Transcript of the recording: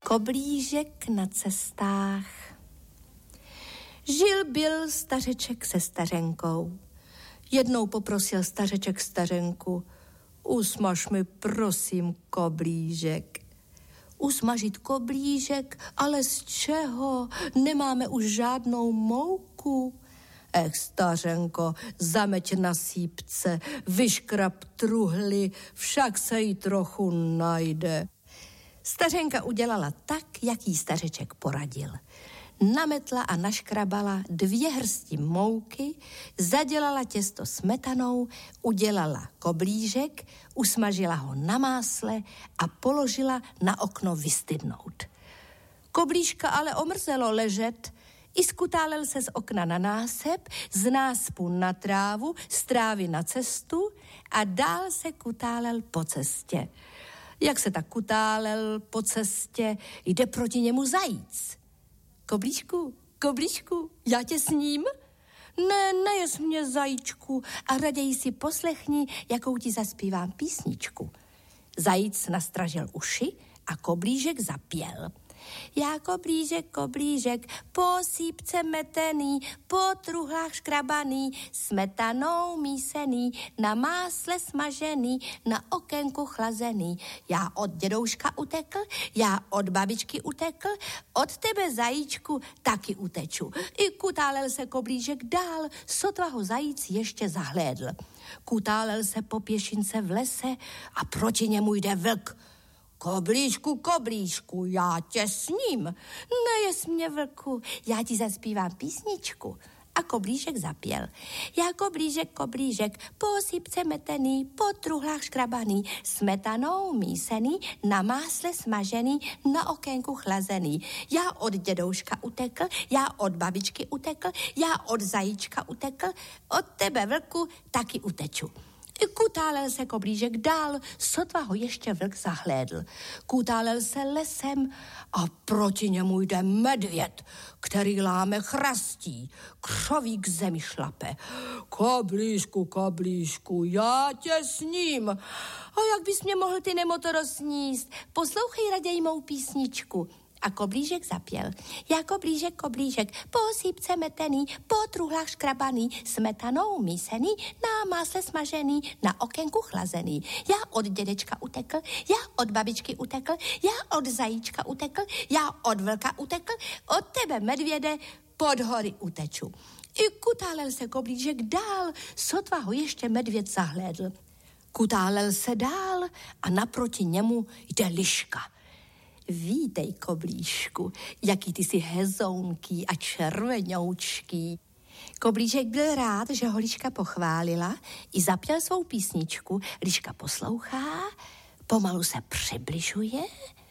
Koblížek na cestách. Žil byl stařeček se stařenkou. Jednou poprosil stařeček stařenku: usmaž mi prosím koblížek. Usmažit koblížek, ale z čeho? Nemáme už žádnou mouku. Stařenko, zameť na sípce, vyškrab truhly, však se jí trochu najde. Stařenka udělala tak, jak jí stařeček poradil. Nametla a naškrabala 2 hrsti mouky, zadělala těsto smetanou, udělala koblížek, usmažila ho na másle a položila na okno vystydnout. Koblížka ale omrzelo ležet, i skutálel se z okna na násep, z náspu na trávu, z trávy na cestu a dál se kutálel po cestě. Jak se tak kutálel po cestě, jde proti němu zajíc. Koblížku, koblížku, já tě sním? Ne, nejez mě, zajíčku, a raději si poslechni, jakou ti zaspívám písničku. Zajíc nastražil uši a koblížek zapěl. Já koblížek, koblížek, po sípce metený, po truhlách škrabaný, smetanou mísený, na másle smažený, na okénku chlazený. Já od dědouška utekl, já od babičky utekl, od tebe, zajíčku, taky uteču. I kutálel se koblížek dál, sotva ho zajíc ještě zahlédl. Kutálel se po pěšince v lese a proti němu jde vlk. Koblížku, koblížku, já tě sním. Nejez mě, vlku, já ti zaspívám písničku. A koblížek zapěl. Já koblížek, koblížek, po sípce metený, po truhlách škrabaný, smetanou mísený, na másle smažený, na okénku chlazený. Já od dědouška utekl, já od babičky utekl, já od zajíčka utekl, od tebe, vlku, taky uteču. Kutálel se koblížek dál, sotva ho ještě vlk zahlédl. Kutálel se lesem a proti němu jde medvěd, který láme chrastí, křoví k zemi šlape. Koblížku, koblížku, já tě sním. A jak bys mě mohl ty nemotoro sníst? Poslouchej raději mou písničku. A koblížek zapěl. Já koblížek, koblížek, po sípce metený, po truhlách škrabaný, smetanou mísený, na másle smažený, na okénku chlazený. Já od dědečka utekl, já od babičky utekl, já od zajíčka utekl, já od vlka utekl, od tebe, medvěde, pod hory uteču. I kutálel se koblížek dál, sotva ho ještě medvěd zahlédl. Kutálel se dál a naproti němu jde liška. Vítej, koblížku, jaký ty jsi hezounký a červenoučký. Koblížek byl rád, že ho liška pochválila, i zapěl svou písničku. Liška poslouchá, pomalu se přibližuje